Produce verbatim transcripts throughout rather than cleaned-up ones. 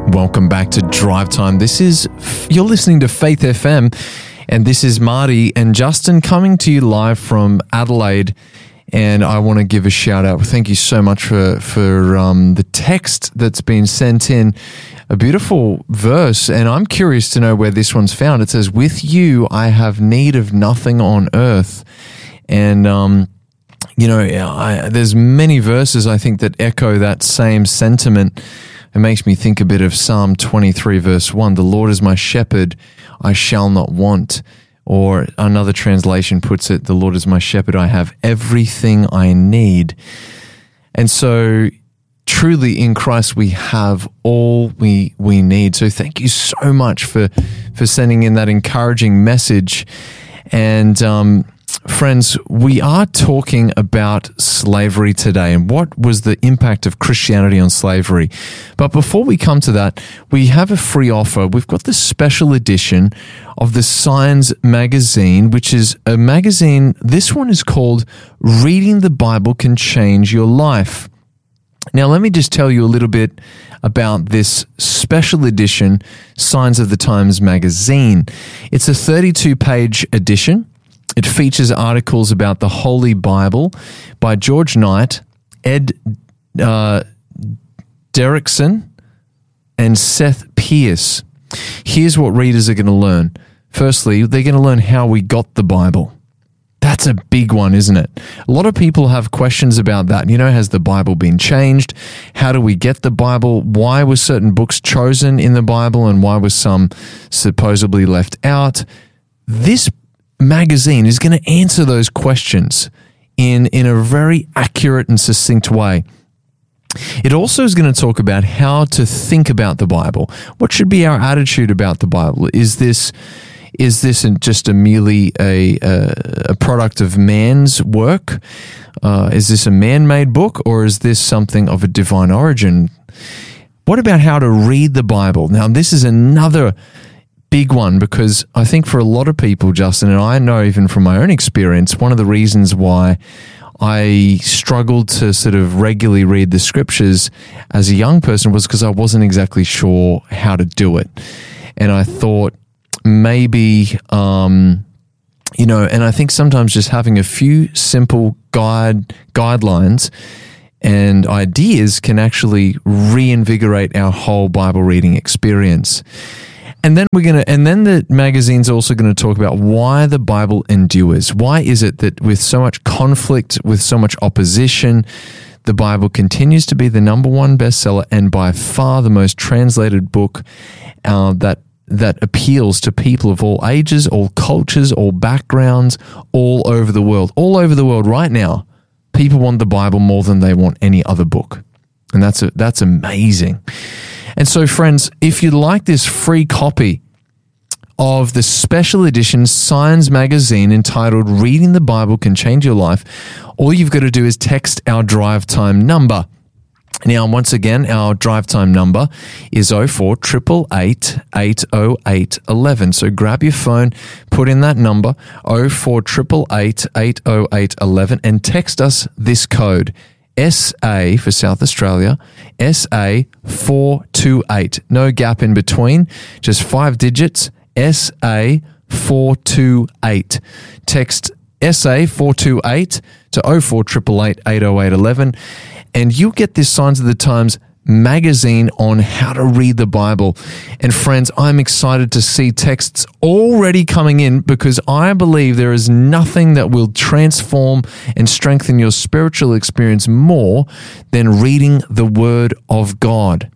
Welcome back to Drive Time. This is, you're listening to Faith F M, and this is Marty and Justin coming to you live from Adelaide. And I want to give a shout out. Thank you so much for, for um, the text that's been sent in. A beautiful verse, and I'm curious to know where this one's found. It says, "With you I have need of nothing on earth." And, um, you know, I, there's many verses I think that echo that same sentiment. It makes me think a bit of Psalm twenty-three, verse one, "The Lord is my shepherd, I shall not want." Or another translation puts it, "The Lord is my shepherd, I have everything I need." And so truly in Christ we have all we we need. So thank you so much for, for sending in that encouraging message. And um, friends, we are talking about slavery today and what was the impact of Christianity on slavery. But before we come to that, we have a free offer. We've got the special edition of the Signs magazine, which is a magazine. This one is called Reading the Bible Can Change Your Life. Now, let me just tell you a little bit about this special edition Signs of the Times magazine. It's a thirty-two page edition. It features articles about the Holy Bible by George Knight, Ed uh, Derrickson, and Seth Pierce. Here's what readers are going to learn. Firstly, they're going to learn how we got the Bible. That's a big one, isn't it? A lot of people have questions about that. You know, has the Bible been changed? How do we get the Bible? Why were certain books chosen in the Bible and why were some supposedly left out? This magazine is going to answer those questions in, in a very accurate and succinct way. It also is going to talk about how to think about the Bible. What should be our attitude about the Bible? Is this is this just a merely a a, a product of man's work? Uh, is this a man-made book, or is this something of a divine origin? What about how to read the Bible? Now, this is another big one, because I think for a lot of people, Justin, and I know even from my own experience, one of the reasons why I struggled to sort of regularly read the scriptures as a young person was because I wasn't exactly sure how to do it. And I thought maybe, um, you know, and I think sometimes just having a few simple guide guidelines and ideas can actually reinvigorate our whole Bible reading experience. And then we're going to, and then the magazine's also going to talk about why the Bible endures. Why is it that with so much conflict, with so much opposition, the Bible continues to be the number one bestseller and by far the most translated book uh, that that appeals to people of all ages, all cultures, all backgrounds, all over the world. All over the world right now, people want the Bible more than they want any other book. And that's a, that's amazing. And so, friends, if you'd like this free copy of the special edition Signs magazine entitled Reading the Bible Can Change Your Life, all you've got to do is text our Drive Time number. Now, once again, our Drive Time number is oh four eight eight eight, eight oh eight, eleven. So grab your phone, put in that number, oh four eight eight, eight oh eight, eleven, and text us this code, S A for South Australia, S A four two eight. No gap in between, just five digits, S A four two eight. Text S A four two eight to oh four eight eight, eight oh eight, eleven, and you'll get this Signs of the Times magazine on how to read the Bible. And friends, I'm excited to see texts already coming in because I believe there is nothing that will transform and strengthen your spiritual experience more than reading the Word of God.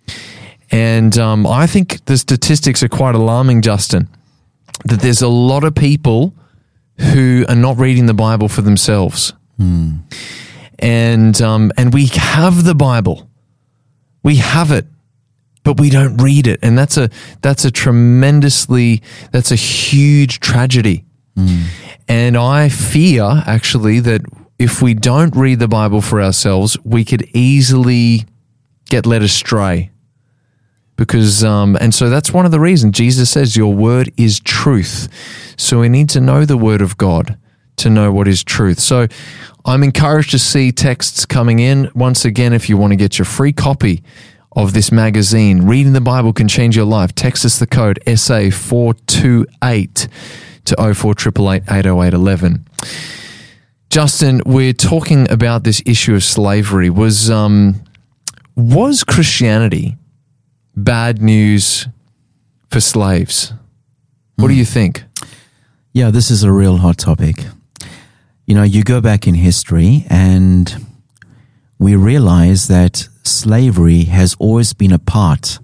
And um, I think the statistics are quite alarming, Justin, that there's a lot of people who are not reading the Bible for themselves. Mm. And um, and we have the Bible. We have it, but we don't read it. And that's a that's a tremendously, that's a huge tragedy. Mm. And I fear, actually, that if we don't read the Bible for ourselves, we could easily get led astray. Because, um, and so that's one of the reasons Jesus says your word is truth. So we need to know the word of God to know what is truth. So I'm encouraged to see texts coming in. Once again, if you want to get your free copy of this magazine. Reading the Bible can change your life. Text us the code S A four two eight to oh four eight eight eight, eight oh eight one one. Justin, we're talking about this issue of slavery. Was um, was Christianity bad news for slaves? What mm. do you think? Yeah, this is a real hot topic. You know, you go back in history and we realize that slavery has always been a part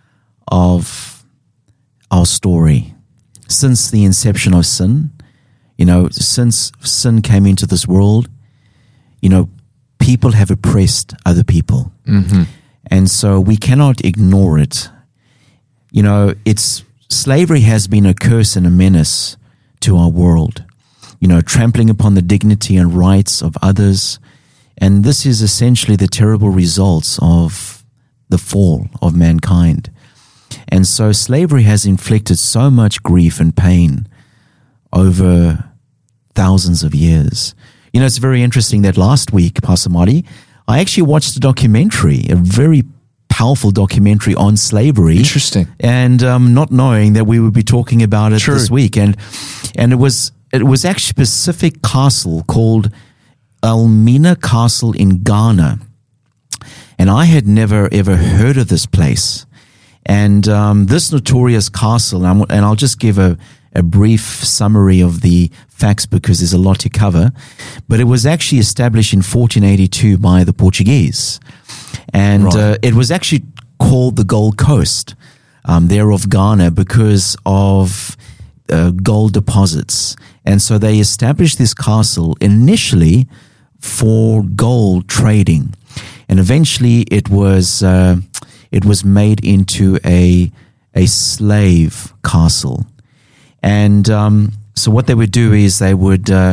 of our story. Since the inception of sin, you know, since sin came into this world, you know, people have oppressed other people. Mm-hmm. And so we cannot ignore it. You know, it's slavery has been a curse and a menace to our world, you know, trampling upon the dignity and rights of others. And this is essentially the terrible results of the fall of mankind. And so slavery has inflicted so much grief and pain over thousands of years. You know, it's very interesting that last week, Pastor Marty, I actually watched a documentary, a very powerful documentary on slavery. Interesting. And um, not knowing that we would be talking about it True. this week. And and it was it was actually a specific castle called Elmina Castle in Ghana. And I had never ever heard of this place. And um, this notorious castle, and, and I'll just give a, a brief summary of the facts because there's a lot to cover, but it was actually established in fourteen eighty-two by the Portuguese. And right. uh, it was actually called the Gold Coast um, there of Ghana because of uh, gold deposits. And so they established this castle initially for gold trading. And eventually it was... Uh, It was made into a a slave castle, and um, so what they would do is they would uh,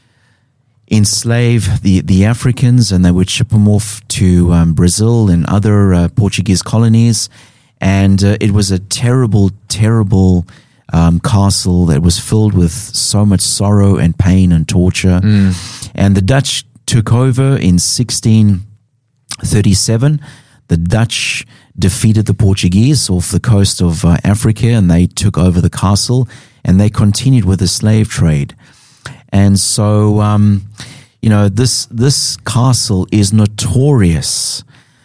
enslave the the Africans, and they would ship them off to um, Brazil and other uh, Portuguese colonies, and uh, it was a terrible, terrible um, castle that was filled with so much sorrow and pain and torture. Mm. And the Dutch took over in sixteen thirty-seven. The Dutch defeated the Portuguese off the coast of uh, Africa, and they took over the castle, and they continued with the slave trade. And so, um, you know, this this castle is notorious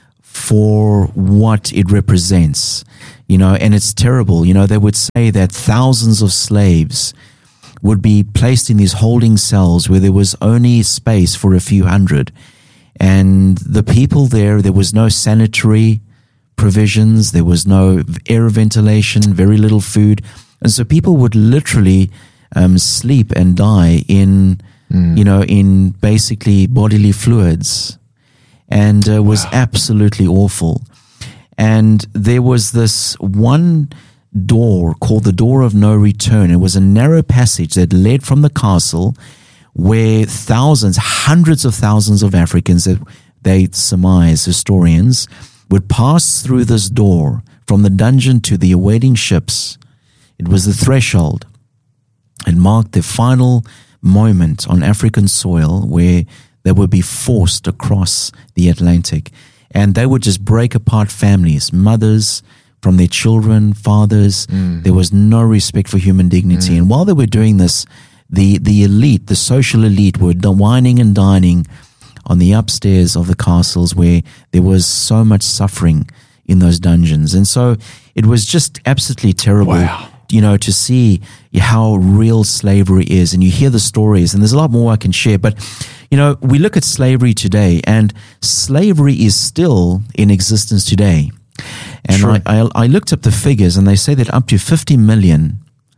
for what it represents, you know, and it's terrible. You know, they would say that thousands of slaves would be placed in these holding cells where there was only space for a few hundred. And the people there, there was no sanitary provisions, there was no air ventilation, very little food. And so people would literally um, sleep and die in, mm. you know, in basically bodily fluids. And it uh, was wow. absolutely awful. And there was this one door called the Door of No Return. It was a narrow passage that led from the castle where thousands, hundreds of thousands of Africans, that they surmise, historians, would pass through this door from the dungeon to the awaiting ships. It was the threshold. It marked the final moment on African soil where they would be forced across the Atlantic. And they would just break apart families, mothers from their children, fathers. Mm. There was no respect for human dignity. Mm. And while they were doing this, The the elite, the social elite, were wining and dining on the upstairs of the castles where there was so much suffering in those dungeons. And so it was just absolutely terrible, wow. you know, to see how real slavery is. And you hear the stories, and there's a lot more I can share. But, you know, we look at slavery today, and slavery is still in existence today. And sure. I, I, I looked up the figures, and they say that up to fifty million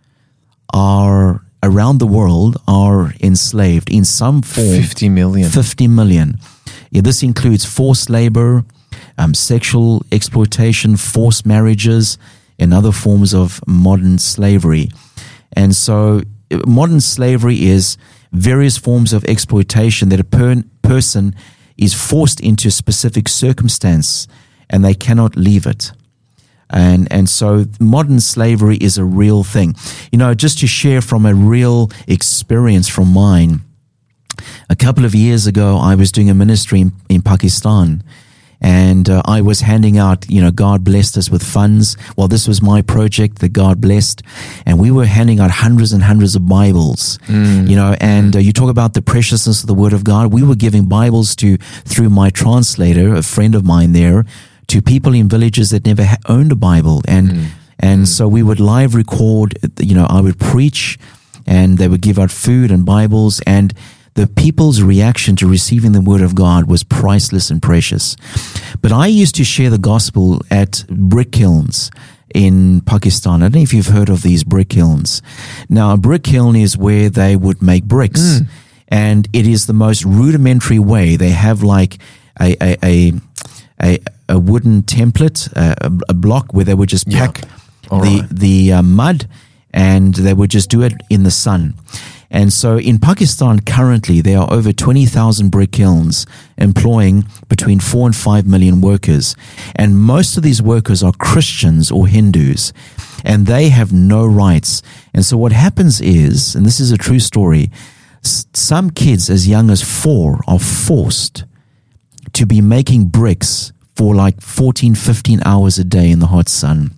are... around the world are enslaved in some form. fifty million. fifty million. Yeah, this includes forced labor, um, sexual exploitation, forced marriages, and other forms of modern slavery. And so modern slavery is various forms of exploitation that a per- person is forced into a specific circumstance and they cannot leave it. And and so modern slavery is a real thing. You know, just to share from a real experience from mine, a couple of years ago, I was doing a ministry in, in Pakistan, And uh, I was handing out, you know, God blessed us with funds. Well, this was my project that God blessed. And we were handing out hundreds and hundreds of Bibles, mm. you know, and uh, you talk about the preciousness of the Word of God. We were giving Bibles to, through my translator, a friend of mine there, to people in villages that never ha- owned a Bible. And, mm. and mm. so we would live record, you know, I would preach and they would give out food and Bibles, and the people's reaction to receiving the Word of God was priceless and precious. But I used to share the gospel at brick kilns in Pakistan. I don't know if you've heard of these brick kilns. Now, a brick kiln is where they would make bricks. Mm. And it is the most rudimentary way. They have like a a a, a, a wooden template, a, a block where they would just pack yeah. the, right. the uh, mud, and they would just do it in the sun. And so in Pakistan currently, there are over twenty thousand brick kilns employing between four and five million workers. And most of these workers are Christians or Hindus, and they have no rights. And so what happens is, and this is a true story, s- some kids as young as four are forced to be making bricks for like fourteen, fifteen hours a day in the hot sun.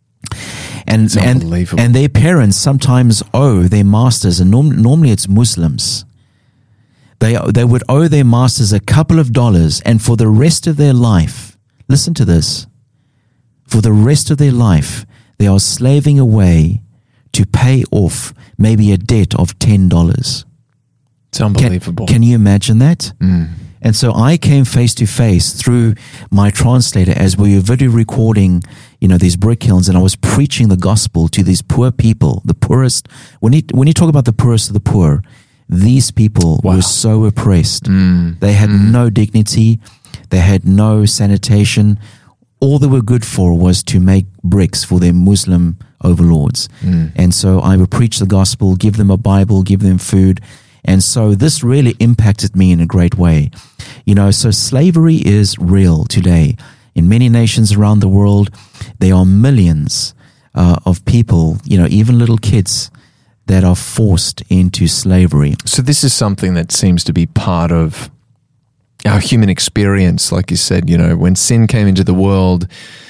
And, and, and their parents sometimes owe their masters, and norm, normally it's Muslims. They, they would owe their masters a couple of dollars, and for the rest of their life, listen to this, for the rest of their life, they are slaving away to pay off maybe a debt of ten dollars. It's unbelievable. Can, can you imagine that? Mm. And so I came face to face through my translator as we were video recording, you know, these brick kilns, and I was preaching the gospel to these poor people, the poorest. When you, when you talk about the poorest of the poor, these people wow. were so oppressed. Mm. They had mm. no dignity. They had no sanitation. All they were good for was to make bricks for their Muslim overlords. Mm. And so I would preach the gospel, give them a Bible, give them food. And so this really impacted me in a great way. You know, so slavery is real today. In many nations around the world, there are millions uh, of people, you know, even little kids that are forced into slavery. So this is something that seems to be part of our human experience. Like you said, you know, when sin came into the world,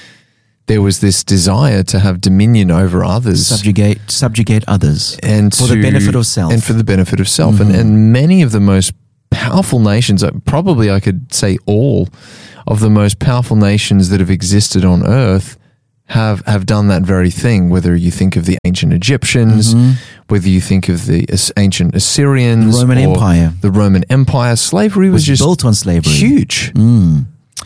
there was this desire to have dominion over others. Subjugate subjugate others. And for to, the benefit of self. And for the benefit of self. Mm-hmm. And, and many of the most powerful nations, probably I could say all of the most powerful nations that have existed on earth have, have done that very thing. Whether you think of the ancient Egyptians, mm-hmm. whether you think of the ancient Assyrians. The Roman or Empire. The Roman Empire. Slavery was, was just built on slavery. Huge. Mm.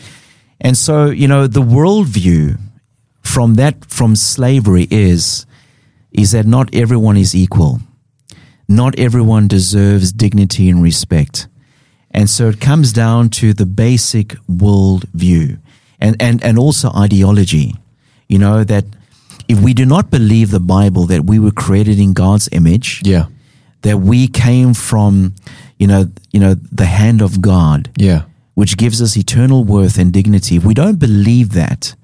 And so, you know, the worldview from that, from slavery is, is that not everyone is equal. Not everyone deserves dignity and respect. And so it comes down to the basic world view and, and, and also ideology. You know, that if we do not believe the Bible that we were created in God's image, yeah, that we came from, you know, you know, the hand of God, yeah, which gives us eternal worth and dignity. If we don't believe that,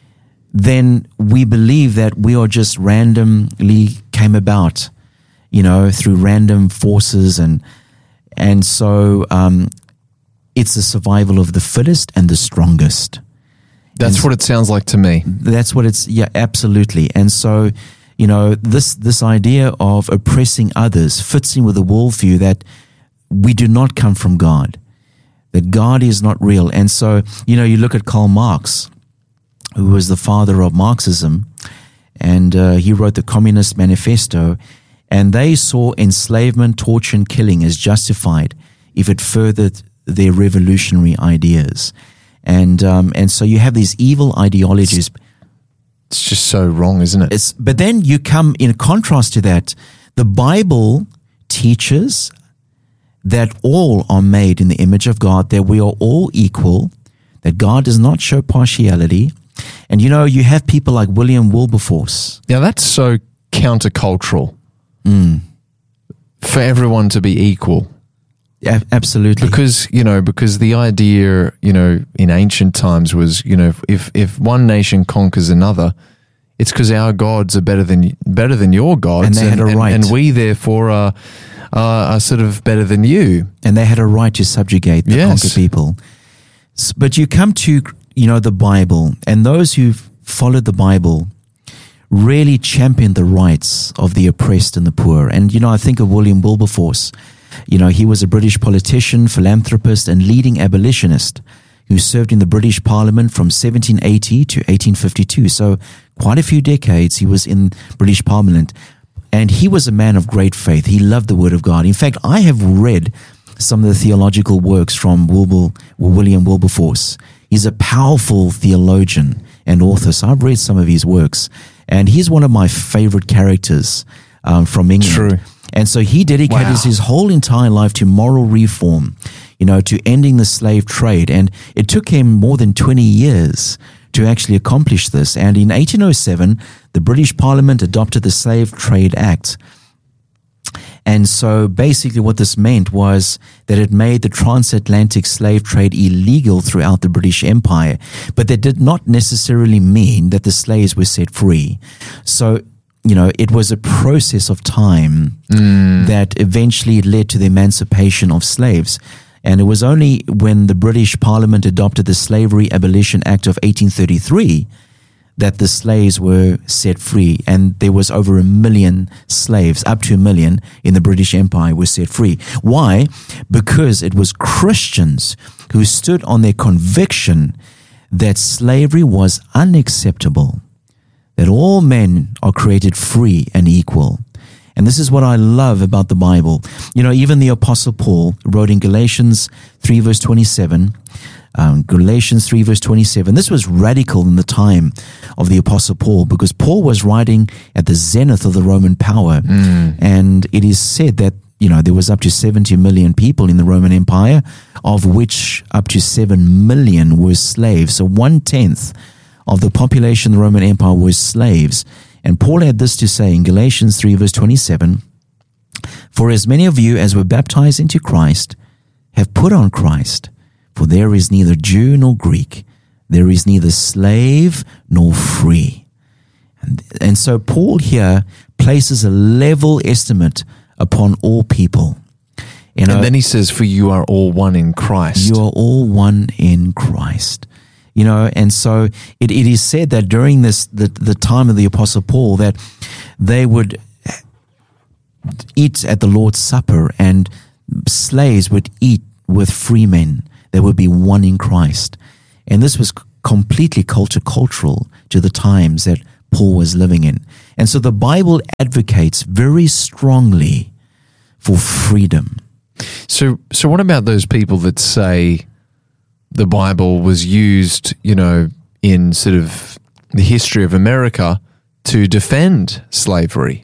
then we believe that we are just randomly came about, you know, through random forces, and and so um, it's the survival of the fittest and the strongest. That's and what it sounds like to me. That's what it's, yeah, absolutely. And so, you know, this this idea of oppressing others fits in with a worldview that we do not come from God, that God is not real. And so, you know, you look at Karl Marx, who was the father of Marxism, and uh, he wrote the Communist Manifesto, and they saw enslavement, torture, and killing as justified if it furthered their revolutionary ideas. And um, and so you have these evil ideologies. It's just so wrong, isn't it? It's, but then you come in contrast to that. The Bible teaches that all are made in the image of God, that we are all equal, that God does not show partiality. And, you know, you have people like William Wilberforce. Now, that's so countercultural mm. for everyone to be equal. A- absolutely. Because, you know, because the idea, you know, in ancient times was, you know, if, if one nation conquers another, it's because our gods are better than better than your gods. And they had and, a right. And, and we, therefore, are, are, are sort of better than you. And they had a right to subjugate the yes. conquered people. S- But you come to, you know, the Bible, and those who've followed the Bible really champion the rights of the oppressed and the poor. And, you know, I think of William Wilberforce. You know, he was a British politician, philanthropist, and leading abolitionist who served in the British Parliament from seventeen eighty to eighteen fifty-two. So quite a few decades he was in British Parliament. And he was a man of great faith. He loved the Word of God. In fact, I have read some of the theological works from Wilbur, William Wilberforce. He's a powerful theologian and author. So I've read some of his works. And he's one of my favorite characters um, from England. True. And so he dedicated Wow. his whole entire life to moral reform, you know, to ending the slave trade. And it took him more than twenty years to actually accomplish this. And in eighteen oh seven, the British Parliament adopted the Slave Trade Act. And so basically what this meant was that it made the transatlantic slave trade illegal throughout the British Empire. But that did not necessarily mean that the slaves were set free. So, you know, it was a process of time mm. that eventually led to the emancipation of slaves. And it was only when the British Parliament adopted the Slavery Abolition Act of eighteen thirty-three that the slaves were set free. And there was over a million slaves, up to a million in the British Empire were set free. Why? Because it was Christians who stood on their conviction that slavery was unacceptable, that all men are created free and equal. And this is what I love about the Bible. You know, even the Apostle Paul wrote in Galatians three verse twenty-seven, um, Galatians three verse twenty-seven. This was radical in the time of the Apostle Paul because Paul was writing at the zenith of the Roman power. Mm. And it is said that, you know, there was up to seventy million people in the Roman Empire, of which up to seven million were slaves. So one-tenth of the population of the Roman Empire was slaves. And Paul had this to say in Galatians three verse twenty-seven, "For as many of you as were baptized into Christ have put on Christ, for there is neither Jew nor Greek, there is neither slave nor free." And, and so Paul here places a level estimate upon all people. You know, and then he says, "For you are all one in Christ." You are all one in Christ. You know, and so it, it is said that during this the, the time of the Apostle Paul that they would eat at the Lord's Supper and slaves would eat with free men. They would be one in Christ. And this was completely culture-cultural to the times that Paul was living in. And so the Bible advocates very strongly for freedom. So, so what about those people that say the Bible was used, you know, in sort of the history of America to defend slavery?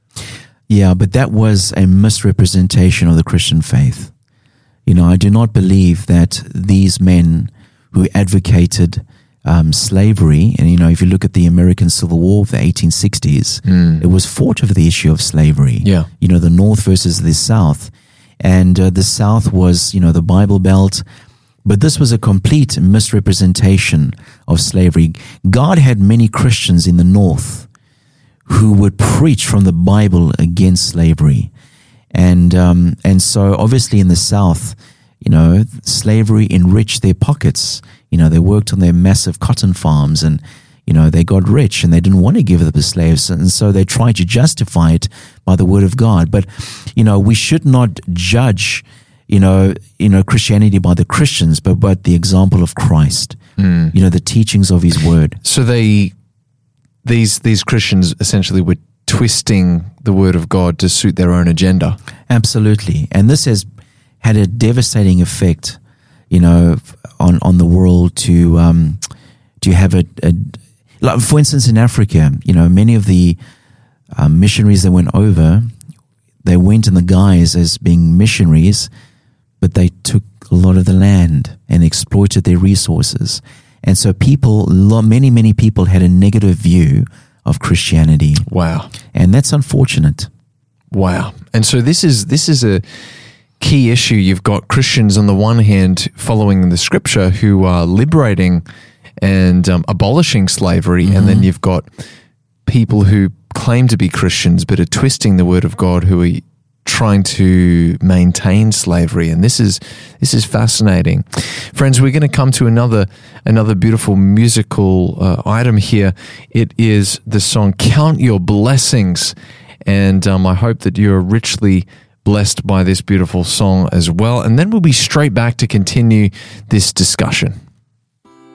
Yeah, but that was a misrepresentation of the Christian faith. You know, I do not believe that these men who advocated um, slavery, and, you know, if you look at the American Civil War of the eighteen sixties, mm. it was fought over the issue of slavery. Yeah. You know, the North versus the South. And uh, the South was, you know, the Bible Belt. But this was a complete misrepresentation of slavery. God had many Christians in the North who would preach from the Bible against slavery. And um, and so obviously in the South, you know, slavery enriched their pockets. You know, they worked on their massive cotton farms and, you know, they got rich and they didn't want to give up the slaves. And so they tried to justify it by the word of God. But, you know, we should not judge you know, you know, Christianity by the Christians, but by the example of Christ, mm. you know, the teachings of his word. So they, these, these Christians essentially were twisting the word of God to suit their own agenda. Absolutely. And this has had a devastating effect, you know, on, on the world to, um, to have a, a, like for instance, in Africa, you know, many of the um, missionaries that went over, they went in the guise as being missionaries, but they took a lot of the land and exploited their resources. And so people, many, many people had a negative view of Christianity. Wow. And that's unfortunate. Wow. And so this is this is a key issue. You've got Christians on the one hand following the scripture who are liberating and um, abolishing slavery, mm-hmm. and then you've got people who claim to be Christians but are twisting the word of God, who are trying to maintain slavery. And this is this is fascinating. Friends, we're going to come to another another beautiful musical uh, item here. It is the song Count Your Blessings. And um, I hope that you're richly blessed by this beautiful song as well. And then we'll be straight back to continue this discussion.